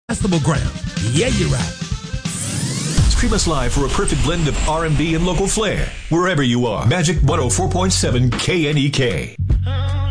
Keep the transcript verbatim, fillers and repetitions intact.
Festival ground. Yeah, you're right. Stream us live for a perfect blend of R and B and local flair. Wherever you are. Magic one oh four point seven K N E K.